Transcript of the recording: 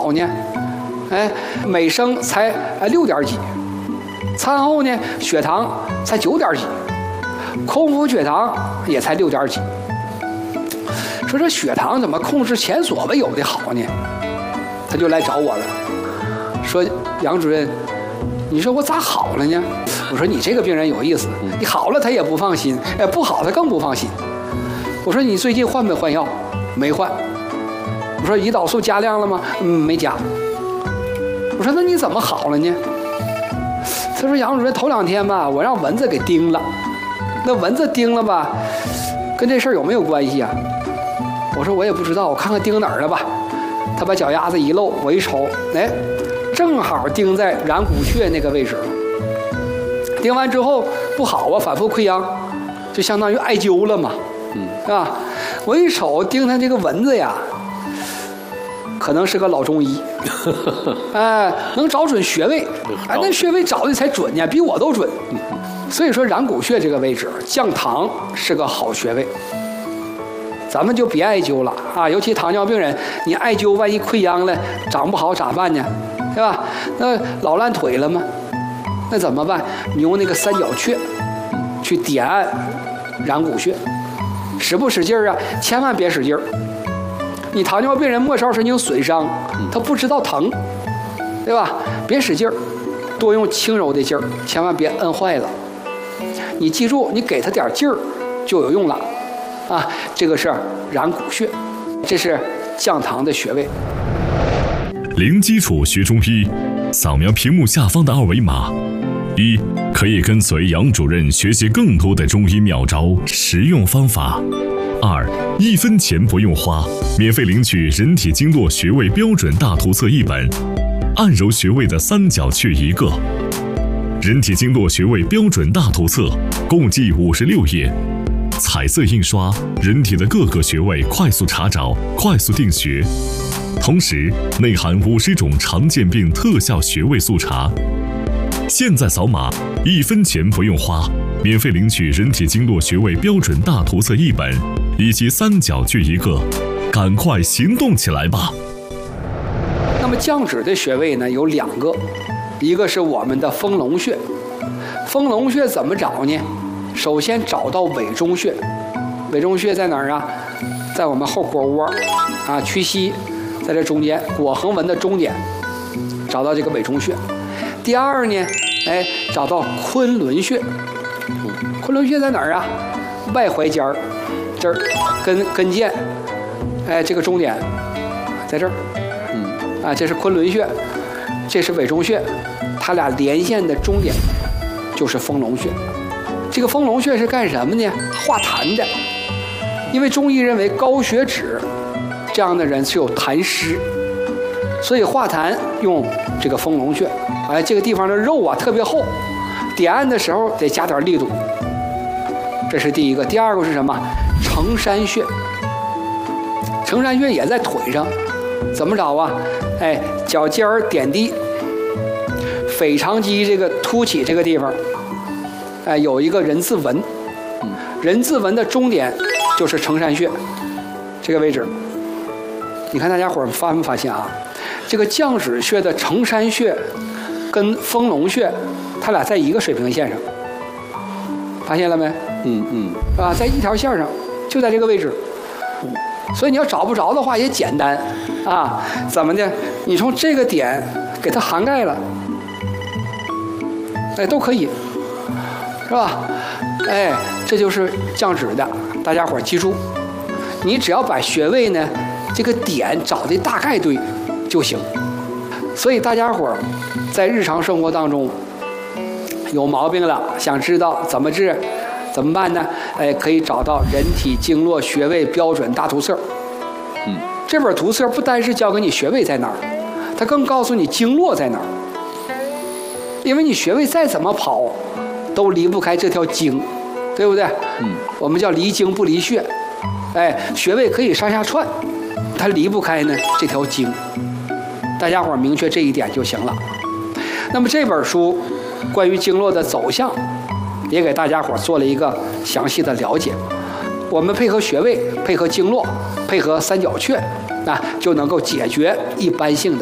好呢？每升才6点几，餐后呢血糖才9点几，空腹血糖也才6点几。说这血糖怎么控制前所未有的好呢？他就来找我了，说杨主任，你说我咋好了呢？我说你这个病人有意思，你好了他也不放心，不好他更不放心。我说你最近换没换药？没换。我说胰岛素加量了吗？没加。我说那你怎么好了呢？他说杨主任头2天吧，我让蚊子给叮了，那蚊子叮了吧，跟这事儿有没有关系啊？我说我也不知道，我看看叮哪儿了吧。他把脚丫子一露，我一瞅，正好叮在软骨穴那个位置了。叮完之后不好啊，反复溃疡，就相当于艾灸了嘛，是吧？我一瞅叮他这个蚊子呀，可能是个老中医，能找准穴位，那穴位找的才准呢，比我都准。所以说软骨穴这个位置降糖是个好穴位。咱们就别艾灸了啊，尤其糖尿病人，你艾灸万一溃疡了，长不好咋办呢？对吧？那老烂腿了吗？那怎么办？你用那个三角穴去点按软骨穴，使不使劲儿啊？千万别使劲儿。你糖尿病人末梢神经损伤，他不知道疼，对吧？别使劲儿，多用轻柔的劲儿，千万别摁坏了。你记住，你给他点劲儿就有用了。啊，这个是软骨穴，这是降糖的穴位。 零基础学中医，扫描屏幕下方的2维码。1. 可以跟随杨主任学习更多的中医妙招、实用方法。2. 1分钱不用花，免费领取人体经络穴位标准大图册1本，按揉穴位的三角穴1个。人体经络穴位标准大图册共计56页。彩色印刷，人体的各个穴位快速查找、快速定穴，同时内含50种常见病特效穴位速查。现在扫码，1分钱不用花，免费领取人体经络穴位标准大图册1本，以及三角穴1个，赶快行动起来吧！ 那么降脂的穴位呢有2个，一个是我们的丰隆穴。丰隆穴怎么找呢？首先找到委中穴，委中穴在哪儿啊？在我们后腘窝啊，屈膝在这中间，腘横纹的中点，找到这个委中穴。第2呢，找到昆仑穴。昆仑穴在哪儿啊？外踝尖儿这儿，跟腱，这个中点在这儿，这是昆仑穴，这是委中穴，它俩连线的中点就是丰隆穴。这个丰隆穴是干什么呢？化痰的，因为中医认为高血脂这样的人是有痰湿，所以化痰用这个丰隆穴。这个地方的肉啊特别厚，点按的时候得加点力度。这是第1个。第2个是什么？承山穴。承山穴也在腿上，怎么找啊？脚尖儿点地，腓肠肌这个凸起这个地方。有一个人字纹，人字纹的中点就是承山穴，这个位置。你看大家伙发没发现啊？这个降脂穴的承山穴跟丰隆穴，它俩在一个水平线上，发现了没？在一条线上，就在这个位置。所以你要找不着的话也简单啊，怎么的？你从这个点给它涵盖了，都可以。是吧？这就是降脂的，大家伙记住，你只要把穴位呢这个点找的大概对就行。所以大家伙在日常生活当中有毛病了，想知道怎么治，怎么办呢？可以找到人体经络穴位标准大图册。这本图册不单是教给你穴位在哪儿，它更告诉你经络在哪儿。因为你穴位再怎么跑都离不开这条经，对不对？我们叫离经不离穴。穴位可以上下串，它离不开呢这条经。大家伙明确这一点就行了。那么这本书关于经络的走向，也给大家伙做了一个详细的了解。我们配合穴位，配合经络，配合三角穴，就能够解决一般性的